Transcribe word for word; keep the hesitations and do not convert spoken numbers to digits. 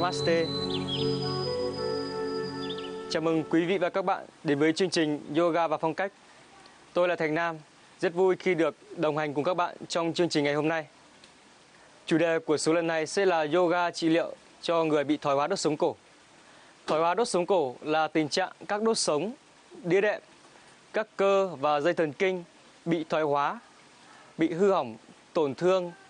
Namaste. Chào mừng quý vị và các bạn đến với chương trình Yoga và Phong cách. Tôi là Thành Nam, rất vui khi được đồng hành cùng các bạn trong chương trình ngày hôm nay. Chủ đề của số lần này sẽ là yoga trị liệu cho người bị thoái hóa đốt sống cổ. Thoái hóa đốt sống cổ là tình trạng các đốt sống, đĩa đệm, các cơ và dây thần kinh bị thoái hóa, bị hư hỏng, tổn thương